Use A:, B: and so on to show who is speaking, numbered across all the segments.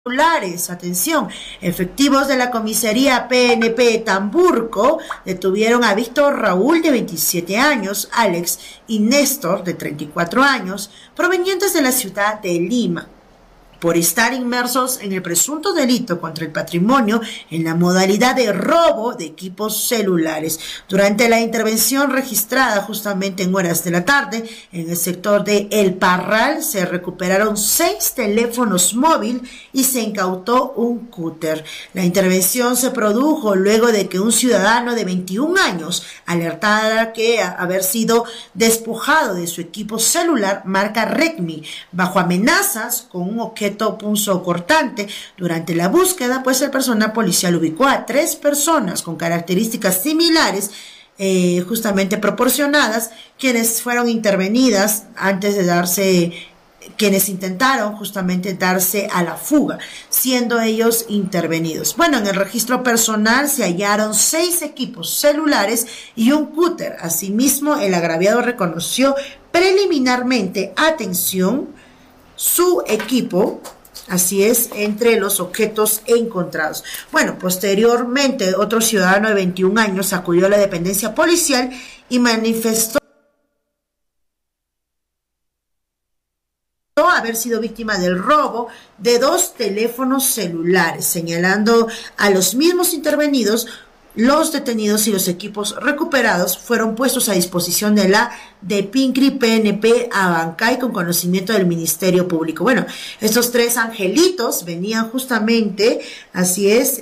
A: Atención, efectivos de la comisaría PNP Tamburco detuvieron a Víctor Raúl de 27 años, Alex y Néstor de 34 años, provenientes de la ciudad de Lima, por estar inmersos en el presunto delito contra el patrimonio en la modalidad de robo de equipos celulares. Durante la intervención registrada justamente en horas de la tarde en el sector de El Parral, se recuperaron 6 teléfonos móviles y se incautó un cúter. La intervención se produjo luego de que un ciudadano de 21 años alertara que haber sido despojado de su equipo celular marca Redmi bajo amenazas con un objeto punzocortante. Durante la búsqueda, pues el personal policial ubicó a 3 personas con características similares, justamente proporcionadas, quienes fueron intervenidas antes de quienes intentaron justamente darse a la fuga, siendo ellos intervenidos. Bueno, en el registro personal se hallaron 6 equipos celulares y un cúter. Asimismo, el agraviado reconoció preliminarmente, atención, su equipo, así es, entre los objetos encontrados. Bueno, posteriormente, otro ciudadano de 21 años acudió a la dependencia policial y manifestó haber sido víctima del robo de 2 teléfonos celulares, señalando a los mismos intervenidos. Los detenidos y los equipos recuperados fueron puestos a disposición de la DEPINCRI PNP Abancay con conocimiento del Ministerio Público. Bueno, estos 3 angelitos venían justamente, así es,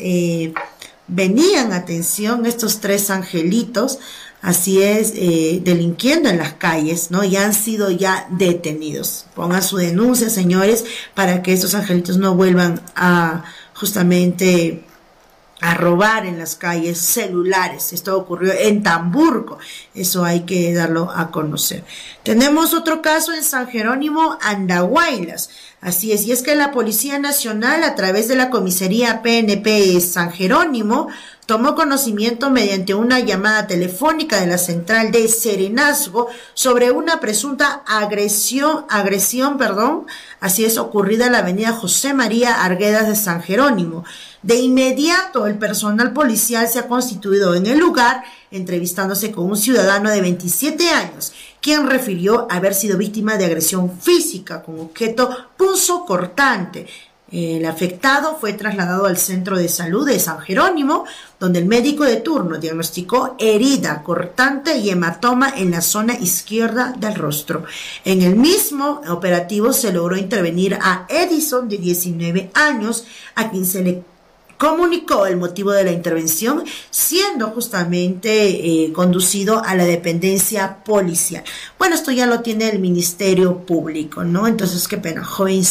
A: atención, estos 3 angelitos, así es, delinquiendo en las calles, ¿no? Y han sido ya detenidos. Pongan su denuncia, señores, para que estos angelitos no vuelvan a justamente a robar en las calles celulares. Esto ocurrió en Tamburco, eso hay que darlo a conocer. Tenemos otro caso en San Jerónimo, Andahuaylas. Así es, y es que la Policía Nacional, a través de la comisaría PNP San Jerónimo, tomó conocimiento mediante una llamada telefónica de la central de Serenazgo sobre una presunta agresión, así es, ocurrida en la avenida José María Arguedas de San Jerónimo. De inmediato, el personal policial se ha constituido en el lugar, entrevistándose con un ciudadano de 27 años, quien refirió haber sido víctima de agresión física con objeto punzocortante. El afectado fue trasladado al centro de salud de San Jerónimo, donde el médico de turno diagnosticó herida cortante y hematoma en la zona izquierda del rostro. En el mismo operativo se logró intervenir a Edison, de 19 años, a quien se le comunicó el motivo de la intervención, siendo justamente conducido a la dependencia policial. Bueno, esto ya lo tiene el Ministerio Público, ¿no? Entonces, qué pena,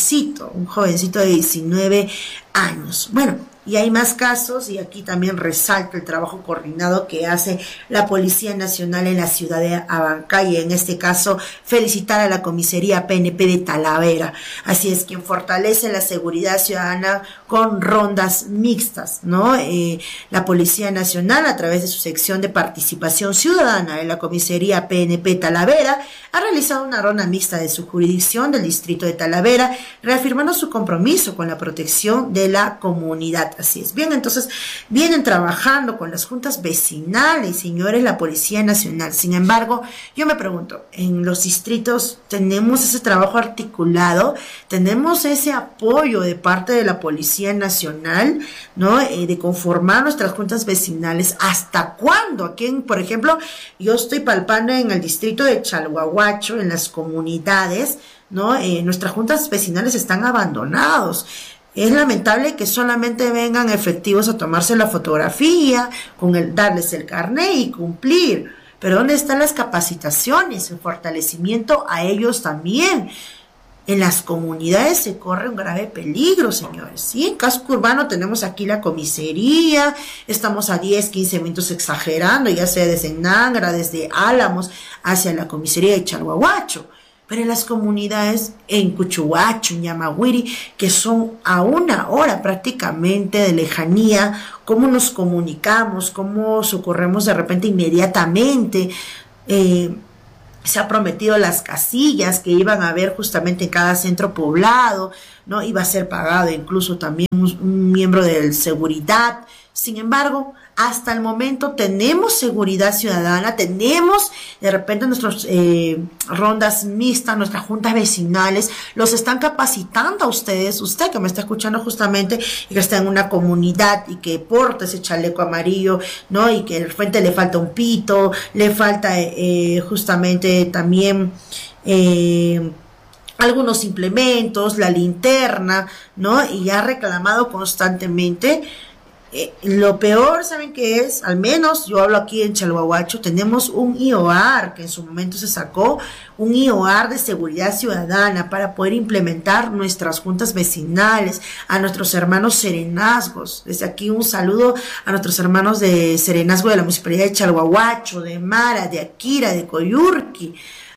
A: un jovencito de 19 años. Bueno, y hay más casos, y aquí también resalta el trabajo coordinado que hace la Policía Nacional en la ciudad de Abancay, y en este caso felicitar a la comisaría PNP de Talavera. Así es, quien fortalece la seguridad ciudadana con rondas mixtas, ¿no? La Policía Nacional, a través de su sección de participación ciudadana en la comisaría PNP Talavera, ha realizado una ronda mixta de su jurisdicción del distrito de Talavera, reafirmando su compromiso con la protección de la comunidad. Así es. Bien, entonces vienen trabajando con las juntas vecinales, señores, la Policía Nacional. Sin embargo, yo me pregunto, ¿en los distritos tenemos ese trabajo articulado? ¿Tenemos ese apoyo de parte de la Policía Nacional, ¿no? De conformar nuestras juntas vecinales. ¿Hasta cuándo? Aquí, por ejemplo, yo estoy palpando en el distrito de Chalhuahuacho, en las comunidades, ¿no? Nuestras juntas vecinales están abandonados. Es lamentable que solamente vengan efectivos a tomarse la fotografía, darles el carné y cumplir. Pero ¿dónde están las capacitaciones, el fortalecimiento a ellos también? En las comunidades se corre un grave peligro, señores. Sí, en casco urbano tenemos aquí la comisaría, estamos a 10, 15 minutos exagerando, ya sea desde Nangra, desde Álamos, hacia la comisaría de Chalhuahuacho. Pero en las comunidades, en Cuchuhuacho, en Yamaguiri, que son a 1 hora prácticamente de lejanía, ¿cómo nos comunicamos? ¿Cómo socorremos de repente inmediatamente? se ha prometido las casillas que iban a haber justamente en cada centro poblado, ¿no? Iba a ser pagado incluso también un miembro de seguridad. Sin embargo, hasta el momento tenemos seguridad ciudadana, tenemos de repente nuestras rondas mixtas, nuestras juntas vecinales, los están capacitando a ustedes, usted que me está escuchando justamente y que está en una comunidad y que porta ese chaleco amarillo, ¿no? Y que de repente le falta un pito, le falta justamente también algunos implementos, la linterna, ¿no? Y ha reclamado constantemente. Lo peor, ¿saben qué es? Al menos yo hablo aquí en Chalhuahuacho, tenemos un IOAR que en su momento se sacó, un IOAR de seguridad ciudadana para poder implementar nuestras juntas vecinales, a nuestros hermanos serenazgos. Desde aquí un saludo a nuestros hermanos de serenazgo de la Municipalidad de Chalhuahuacho, de Mara, de Akira, de Coyurqui,